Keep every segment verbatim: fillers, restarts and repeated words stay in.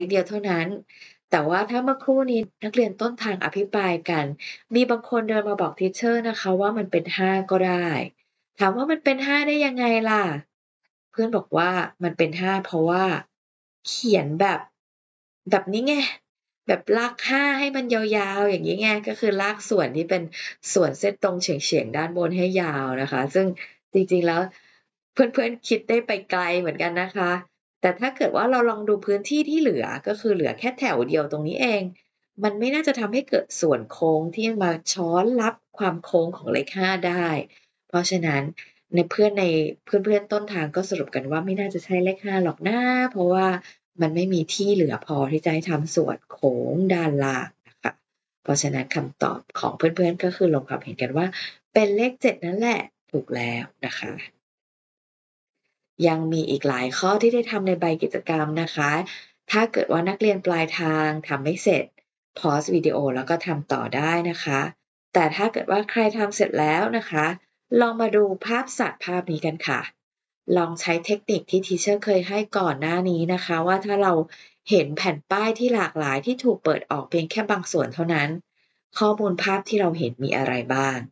นิดเดียวเท่านั้น แต่ว่าถ้าเมื่อครู่นี้นักเรียนต้นทางอภิปรายกัน มีบางคนเดินมาบอก Teacher นะคะว่ามันเป็น ห้า ก็ได้ ถามว่ามันเป็น ห้า ได้ยังไงล่ะ เพื่อนบอกว่ามันเป็น ห้า เพราะว่าเขียนแบบ แบบนี้ไง แบบราก ห้า ให้มันยาว ๆ อย่างงี้ไง ก็คือรากส่วนที่เป็นส่วนเส้นตรงเฉียง ๆ ด้านบนให้ยาวนะคะ ซึ่งจริง ๆ แล้วเพื่อน ๆ คิดได้ไปไกลเหมือนกันนะคะ แต่ถ้าเกิดว่าเราลองดูพื้นที่ที่เหลือ ก็คือเหลือแค่แถวเดียวตรงนี้เอง มันไม่น่าจะทำให้เกิดส่วนโค้งที่มาช้อนรับความโค้งของเลข ห้า ได้ เพราะฉะนั้นในเพื่อนใน เพื่อน ๆ ต้นทางก็สรุปกันว่าไม่น่าจะใช่เลข ห้า หรอกนะ เพราะว่ามันไม่มีที่เหลือพอที่จะให้ทำส่วนโค้งด้านล่างนะคะ เพราะฉะนั้นคำตอบของเพื่อน ๆ ก็คือลงความเห็นกันว่าเป็นเลข เจ็ด นั่นแหละ ถูกแล้วนะคะ ยังมีอีกหลายข้อที่ได้ทำในใบกิจกรรมนะคะ ถ้าเกิดว่านักเรียนปลายทางทำไม่เสร็จ พอสวิดีโอแล้วก็ทำต่อได้นะคะ แต่ถ้าเกิดว่าใครทำเสร็จแล้วนะคะ ลองมาดูภาพสัตว์ภาพนี้กันค่ะ ลองใช้เทคนิคที่ Teacher เคยให้ก่อนหน้านี้นะคะว่า ถ้าเราเห็นแผ่นป้ายที่หลากหลายที่ถูกเปิดออกเพียงแค่บางส่วนเท่านั้น ข้อมูลภาพที่เราเห็นมีอะไรบ้าง?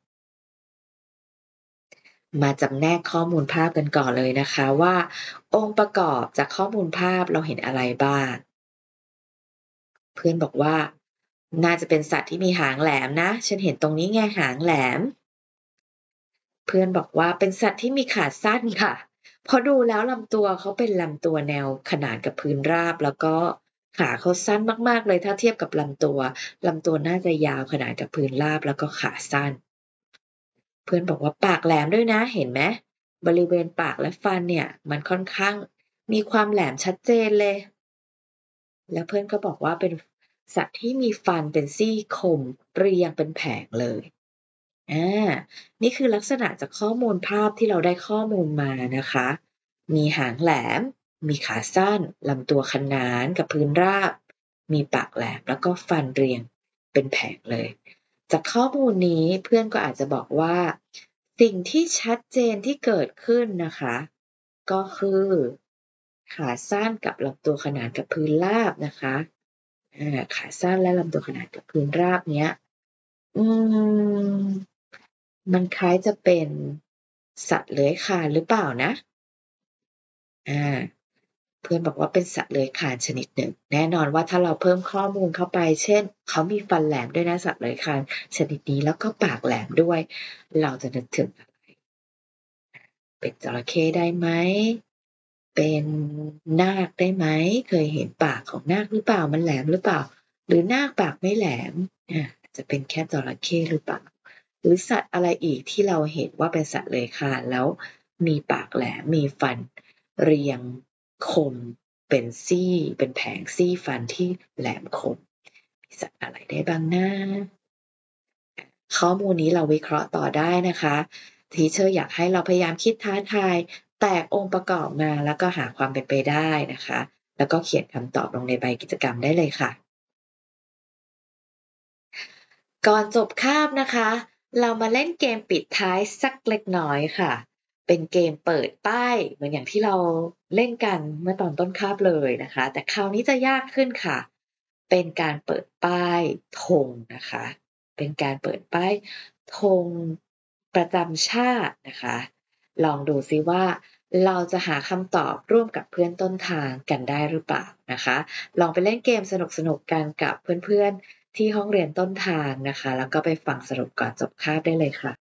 มาจำแนกข้อมูลภาพกันก่อนเลยนะคะว่า องค์ประกอบจากข้อมูลภาพเราเห็นอะไรบ้าง? เพื่อนบอกว่า น่าจะเป็นสัตว์ที่มีหางแหลมนะ ฉันเห็นตรงนี้ไงหางแหลม เพื่อนบอกว่าเป็นสัตว์ที่มีขาสั้นค่ะ เพราะดูแล้วลำตัวเขาเป็นลำตัวแนวขนานกับพื้นราบ แล้วก็ขาเขาสั้นมาก ๆ เลย ถ้าเทียบกับลำตัว ลำตัวน่าจะยาวขนานกับพื้นราบ แล้วก็ขาสั้น เพื่อนบอกว่าปากแหลมด้วยนะ เห็นไหม บริเวณปากและฟันเนี่ยมันค่อนข้างมีความแหลมชัดเจนเลย แล้วเพื่อนก็บอกว่าเป็น สัตว์ที่มีฟันเป็นซี่คมเรียงเป็นแผงเลย อา นี่คือลักษณะจากข้อมูลภาพที่เราได้ข้อมูลมานะคะ มีหางแหลม มีขาสั้น ลำตัวขนานกับพื้นราบ มีปากแหลม แล้วก็ฟันเรียงเป็นแผงเลย จากข้อมูลนี้เพื่อนก็อาจจะบอกว่า สิ่งที่ชัดเจนที่เกิดขึ้นนะคะ ก็คือขาสั้นกับลำตัวขนานกับพื้นราบนะคะ อา ขาสั้นและลำตัวขนานกับพื้นราบเนี้ย อืม มันคล้ายจะเป็นสัตว์เลื้อยคลานหรือเปล่านะ? อา เพื่อนบอกว่าเป็นสัตว์เลื้อยคลานชนิดหนึ่ง แน่นอนว่าถ้าเราเพิ่มข้อมูลเข้าไป เช่น เขามีฟันแหลมด้วยนะสัตว์เลื้อยคลานชนิดนี้ แล้วก็ปากแหลมด้วย เราจะนึกถึงอะไร? เป็นจระเข้ได้ไหม? เป็นนาคได้ไหม? เคยเห็นปากของนาคหรือเปล่า? มันแหลมหรือเปล่า? หรือนาคปากไม่แหลม? อา จะเป็นแค่จระเข้หรือเปล่า? หรือสัตว์อะไรอีกที่เราเห็นว่าเป็นสัตว์เลื้อยคลาน แล้วมีปากแหลม มีฟันเรียงคมเป็นซี่ เป็นแผงซี่ฟันที่แหลมคม มีสัตว์อะไรได้บ้างนะ? ข้อมูลนี้เราวิเคราะห์ต่อได้นะคะ Teacher อยากให้เราพยายามคิดท้าทาย แตกองค์ประกอบมา แล้วก็หาความเป็นไปได้นะคะ แล้วก็เขียนคำตอบลงในใบกิจกรรมได้เลยค่ะ ก่อนจบคาบนะคะ เรามาเล่นเกมปิดท้ายสักเล็กน้อยค่ะ เป็นเกมเปิดป้ายเหมือนอย่างที่เราเล่นกันเมื่อตอนต้นคาบเลยนะคะ แต่คราวนี้จะยากขึ้นค่ะ เป็นการเปิดป้ายธงนะคะ เป็นการเปิดป้ายธงประจำชาตินะคะ ลองดูซิว่า เราจะหาคำตอบร่วมกับเพื่อนต้นทางกันได้หรือเปล่านะคะ ลองไปเล่นเกมสนุก ๆ กันกับเพื่อน ๆ ที่ห้องเรียนต้นทางนะคะ แล้วก็ไปฟังสรุปก่อนจบคาบได้เลยค่ะ